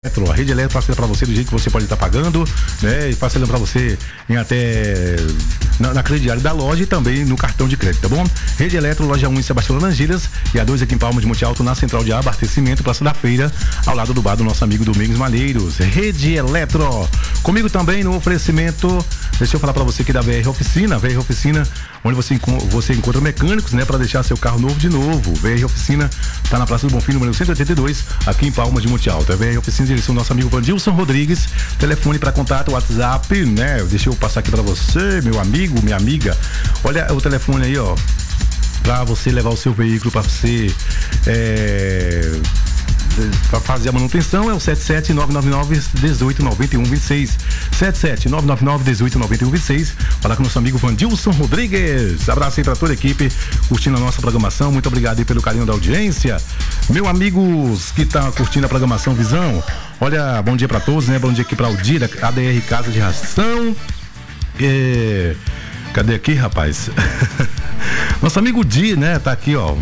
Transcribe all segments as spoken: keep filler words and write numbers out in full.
A Rede Eletro parcela para você do jeito que você pode estar pagando, né? E parcelando para você em até na, na crediária da loja e também no cartão de crédito, tá bom? Rede Eletro, loja um em Sebastião Laranjeiras e a dois aqui em Palmas de Monte Alto, na central de abastecimento, Praça da Feira, ao lado do bar do nosso amigo Domingos Malheiros. Rede Eletro. Comigo também no oferecimento, deixa eu falar para você aqui da V R Oficina, V R Oficina, onde você, você encontra mecânicos, né? Para deixar seu carro novo de novo. V R Oficina tá na Praça do Bonfim, número cento e oitenta e dois, aqui em Palmas de Monte Alto. A V R Oficina, direção do nosso amigo Vandilson Rodrigues. Telefone para contato, WhatsApp, né? Deixa eu passar aqui para você, meu amigo, minha amiga. Olha o telefone aí, ó, para você levar o seu veículo para você é, para fazer a manutenção, é o sete sete nove nove nove um oito nove um dois seis. sete sete nove nove nove um oito nove um dois seis. Falar com o nosso amigo Vandilson Rodrigues. Abraço aí pra toda a equipe curtindo a nossa programação. Muito obrigado aí pelo carinho da audiência. Meu amigos que tá curtindo a programação Visão, olha, bom dia pra todos, né? Bom dia aqui pra Aldira, A D R Casa de Ração. É... Cadê aqui, rapaz? Nosso amigo Di, né? Tá aqui, ó.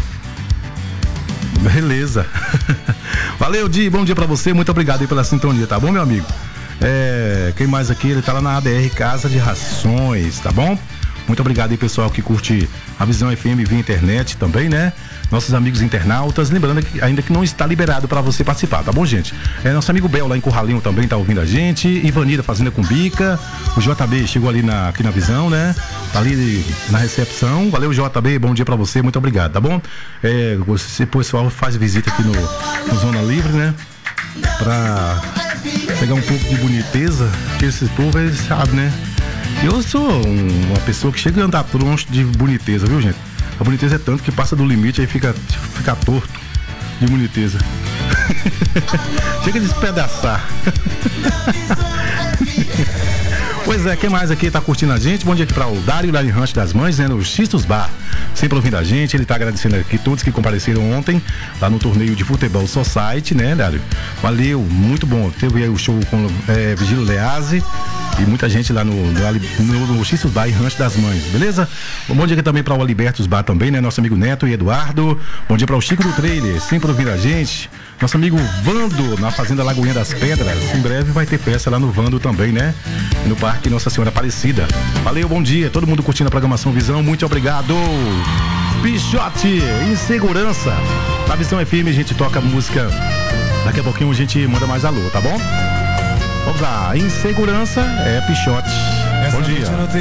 Beleza. Valeu, Di, bom dia pra você, muito obrigado aí pela sintonia, tá bom, meu amigo? É, quem mais aqui? Ele tá lá na A D R Casa de Rações, tá bom? Muito obrigado aí, pessoal que curte a Visão F M via internet também, né? Nossos amigos internautas, lembrando que ainda que não está liberado para você participar, tá bom, gente? É, nosso amigo Bel lá em Curralinho também tá ouvindo a gente, Ivanira Fazenda com Bica, o J B chegou ali na, aqui na Visão, né? Tá ali na recepção. Valeu, J B, bom dia para você, muito obrigado, tá bom? É, você, pessoal, faz visita aqui no, no Zona Livre, né? Pra pegar um pouco de boniteza, que esse povo, eles sabem, né? Eu sou um, uma pessoa que chega a andar longe de boniteza, viu, gente? A boniteza é tanto que passa do limite, aí fica, fica torto de boniteza. Chega a despedaçar. Pois é, quem mais aqui tá curtindo a gente? Bom dia aqui para o Dário, lá em Rancho das Mães, né? No Xistos Bar. Sempre ouvindo a gente, ele tá agradecendo aqui todos que compareceram ontem lá no torneio de futebol Society, né, Dário? Valeu, muito bom. Teve aí o show com é, Vigílio Leazzi e muita gente lá no, no, no Xistos Bar e Rancho das Mães, beleza? Bom dia aqui também para o Alibertos Bar também, né? Nosso amigo Neto e Eduardo. Bom dia para o Chico do Trailer, sempre ouvindo a gente. Nosso amigo Vando, na Fazenda Lagoinha das Pedras. Em breve vai ter festa lá no Vando também, né? No Parque Nossa Senhora Aparecida. Valeu, bom dia. Todo mundo curtindo a programação Visão. Muito obrigado. Pichote, Insegurança. Na Visão F M a gente toca música. Daqui a pouquinho a gente manda mais alô, tá bom? Vamos lá. Insegurança é Pichote. Bom dia.